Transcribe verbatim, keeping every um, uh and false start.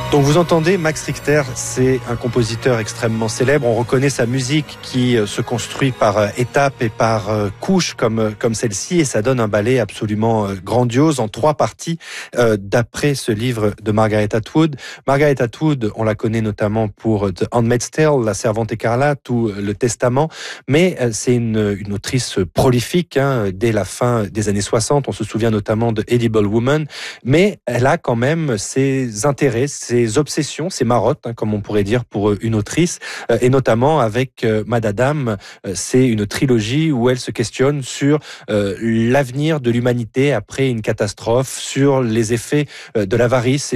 Donc vous entendez, Max Richter, c'est un compositeur extrêmement célèbre. On reconnaît sa musique qui se construit par étapes et par couches comme comme celle-ci, et ça donne un ballet absolument grandiose en trois parties euh, d'après ce livre de Margaret Atwood. Margaret Atwood, on la connaît notamment pour The Handmaid's Tale, La Servante écarlate ou Le Testament, mais c'est une, une autrice prolifique hein, dès la fin des années soixante. On se souvient notamment de Edible Woman, mais elle a quand même ses intérêts, ses obsessions, ses marottes, hein, comme on pourrait dire pour une autrice, euh, et notamment avec euh, Madame, euh, c'est une trilogie où elle se questionne sur euh, l'avenir de l'humanité après une catastrophe, sur les effets euh, de l'avarice